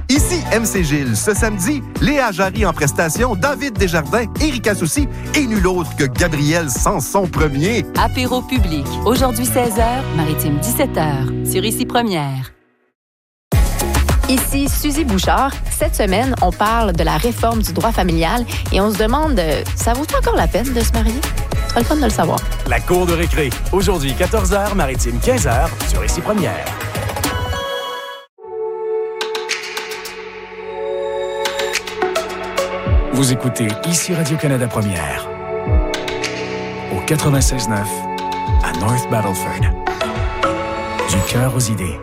Ici MC Gilles. Ce samedi, Léa Jarry en prestation, David Desjardins, Éric Soucy et nul autre que Gabriel Sanson Premier. Apéro public. Aujourd'hui 16h, Maritime 17h. Sur Ici Première. Ici Suzy Bouchard. Cette semaine, on parle de la réforme du droit familial et on se demande, ça vaut encore la peine de se marier? Ce sera le fun de le savoir. La cour de récré. Aujourd'hui 14h, Maritime 15h, sur Ici Première. Vous écoutez Ici Radio-Canada Première, au 96.9, à North Battleford. Du cœur aux idées.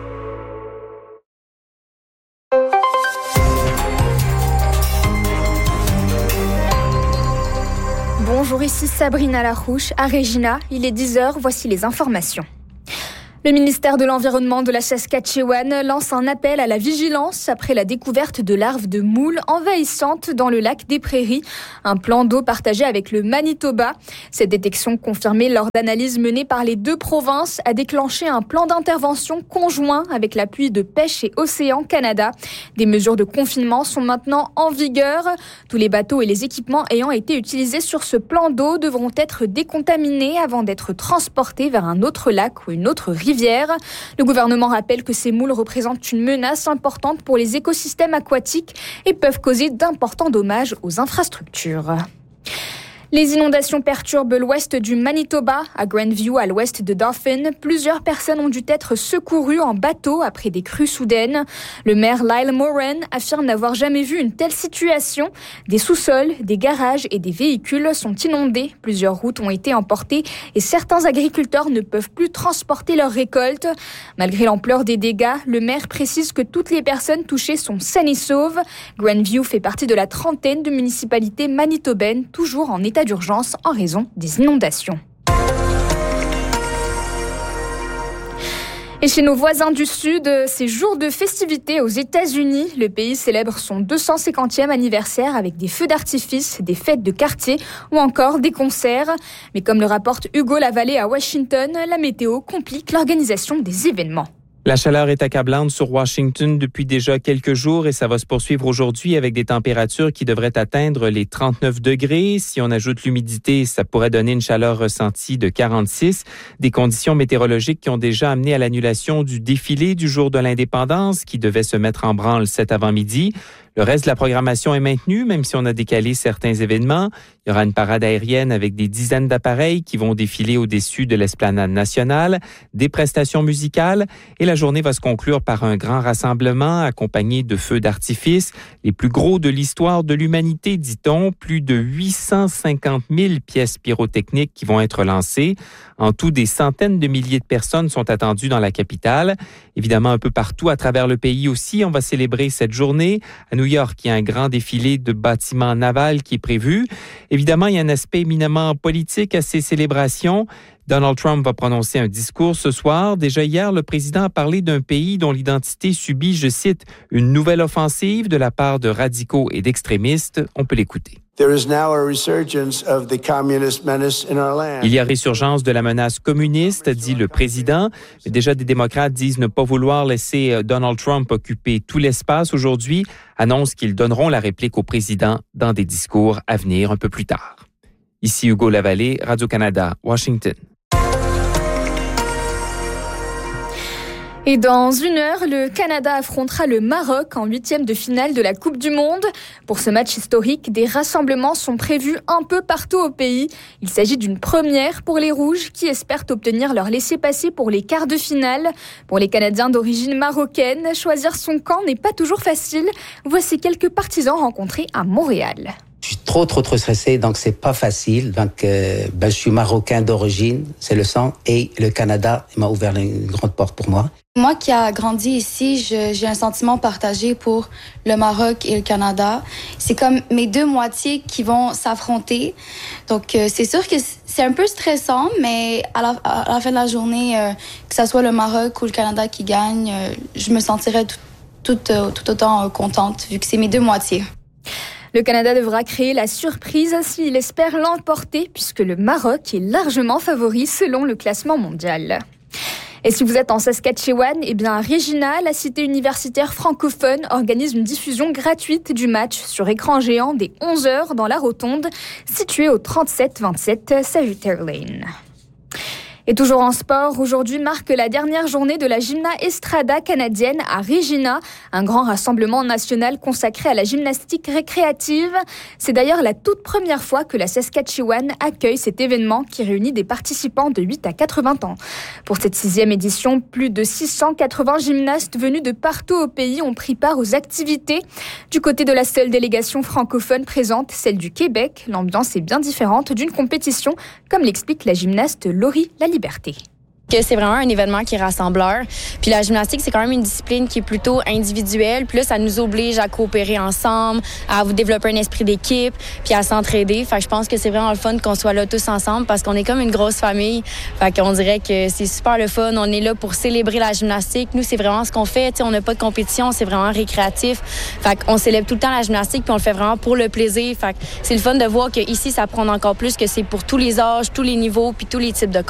Bonjour, ici Sabrina Larouche, à Regina. Il est 10h, voici les informations. Le ministère de l'Environnement de la Saskatchewan lance un appel à la vigilance après la découverte de larves de moules envahissantes dans le lac des Prairies, un plan d'eau partagé avec le Manitoba. Cette détection confirmée lors d'analyses menées par les deux provinces a déclenché un plan d'intervention conjoint avec l'appui de Pêche et Océan Canada. Des mesures de confinement sont maintenant en vigueur. Tous les bateaux et les équipements ayant été utilisés sur ce plan d'eau devront être décontaminés avant d'être transportés vers un autre lac ou une autre rivière. Le gouvernement rappelle que ces moules représentent une menace importante pour les écosystèmes aquatiques et peuvent causer d'importants dommages aux infrastructures. Les inondations perturbent l'ouest du Manitoba. À Grandview, à l'ouest de Dauphin, plusieurs personnes ont dû être secourues en bateau après des crues soudaines. Le maire Lyle Moran affirme n'avoir jamais vu une telle situation. Des sous-sols, des garages et des véhicules sont inondés. Plusieurs routes ont été emportées et certains agriculteurs ne peuvent plus transporter leurs récoltes. Malgré l'ampleur des dégâts, le maire précise que toutes les personnes touchées sont saines et sauves. Grandview fait partie de la trentaine de municipalités manitobaines toujours en état d'urgence en raison des inondations. Et chez nos voisins du Sud, c'est jour de festivités aux États-Unis. Le pays célèbre son 250e anniversaire avec des feux d'artifice, des fêtes de quartier ou encore des concerts. Mais comme le rapporte Hugo Lavallée à Washington, la météo complique l'organisation des événements. La chaleur est accablante sur Washington depuis déjà quelques jours et ça va se poursuivre aujourd'hui avec des températures qui devraient atteindre les 39 degrés. Si on ajoute l'humidité, ça pourrait donner une chaleur ressentie de 46. Des conditions météorologiques qui ont déjà amené à l'annulation du défilé du jour de l'indépendance qui devait se mettre en branle cet avant-midi. Le reste de la programmation est maintenu, même si on a décalé certains événements. Il y aura une parade aérienne avec des dizaines d'appareils qui vont défiler au-dessus de l'esplanade nationale, des prestations musicales et la journée va se conclure par un grand rassemblement accompagné de feux d'artifice, les plus gros de l'histoire de l'humanité, dit-on. Plus de 850 000 pièces pyrotechniques qui vont être lancées. En tout, des centaines de milliers de personnes sont attendues dans la capitale. Évidemment, un peu partout à travers le pays aussi, on va célébrer cette journée. À New York, il y a un grand défilé de bâtiments navals qui est prévu. Évidemment, il y a un aspect éminemment politique à ces célébrations. Donald Trump va prononcer un discours ce soir. Déjà hier, le président a parlé d'un pays dont l'identité subit, je cite, une nouvelle offensive de la part de radicaux et d'extrémistes. On peut l'écouter. Il y a résurgence de la menace communiste, dit le président. Mais déjà, des démocrates disent ne pas vouloir laisser Donald Trump occuper tout l'espace aujourd'hui, annoncent qu'ils donneront la réplique au président dans des discours à venir un peu plus tard. Ici Hugo Lavallée, Radio-Canada, Washington. Et dans une heure, le Canada affrontera le Maroc en 8e de finale de la Coupe du Monde. Pour ce match historique, des rassemblements sont prévus un peu partout au pays. Il s'agit d'une première pour les Rouges qui espèrent obtenir leur laissez-passer pour les quarts de finale. Pour les Canadiens d'origine marocaine, choisir son camp n'est pas toujours facile. Voici quelques partisans rencontrés à Montréal. Je suis trop stressé, donc c'est pas facile. Donc, je suis marocain d'origine, c'est le sang. Et le Canada m'a ouvert une grande porte pour moi. Moi qui a grandi ici, j'ai un sentiment partagé pour le Maroc et le Canada. C'est comme mes deux moitiés qui vont s'affronter. Donc, c'est sûr que c'est un peu stressant, mais à la fin de la journée, que ça soit le Maroc ou le Canada qui gagne, je me sentirais tout autant contente, vu que c'est mes deux moitiés. Le Canada devra créer la surprise s'il espère l'emporter, puisque le Maroc est largement favori selon le classement mondial. Et si vous êtes en Saskatchewan, eh bien Regina, la cité universitaire francophone, organise une diffusion gratuite du match sur écran géant dès 11h dans la rotonde, située au 3727 Sagittaire Lane. Et toujours en sport, aujourd'hui marque la dernière journée de la Gymna Estrada canadienne à Regina, un grand rassemblement national consacré à la gymnastique récréative. C'est d'ailleurs la toute première fois que la Saskatchewan accueille cet événement qui réunit des participants de 8 à 80 ans. Pour cette 6e édition, plus de 680 gymnastes venus de partout au pays ont pris part aux activités. Du côté de la seule délégation francophone présente, celle du Québec, l'ambiance est bien différente d'une compétition, comme l'explique la gymnaste Laurie Liberté. Que c'est vraiment un événement qui est rassembleur. Puis la gymnastique, c'est quand même une discipline qui est plutôt individuelle. Puis là, ça nous oblige à coopérer ensemble, à vous développer un esprit d'équipe, puis à s'entraider. Fait que je pense que c'est vraiment le fun qu'on soit là tous ensemble parce qu'on est comme une grosse famille. Fait qu'on dirait que c'est super le fun. On est là pour célébrer la gymnastique. Nous, c'est vraiment ce qu'on fait. T'sais, on n'a pas de compétition, c'est vraiment récréatif. Fait qu'on célèbre tout le temps la gymnastique, puis on le fait vraiment pour le plaisir. Fait que c'est le fun de voir qu'ici, ça prend encore plus, que c'est pour tous les âges, tous les niveaux, puis tous les types de corps.